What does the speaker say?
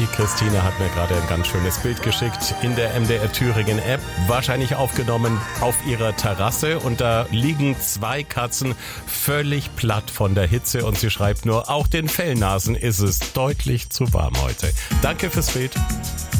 Die Christine hat mir gerade ein ganz schönes Bild geschickt in der MDR Thüringen App, wahrscheinlich aufgenommen auf ihrer Terrasse, und da liegen 2 Katzen völlig platt von der Hitze, und sie schreibt nur, auch den Fellnasen ist es deutlich zu warm heute. Danke fürs Bild.